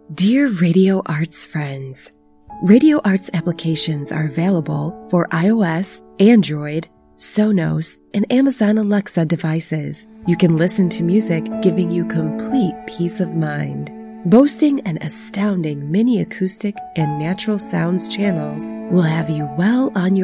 Dear Radio Arts friends, Radio Arts applications are available for iOS, Android, Sonos, and Amazon Alexa devices. You can listen to music, giving you complete peace of mind. Boasting an astounding mini acoustic and natural sounds channels will have you well on your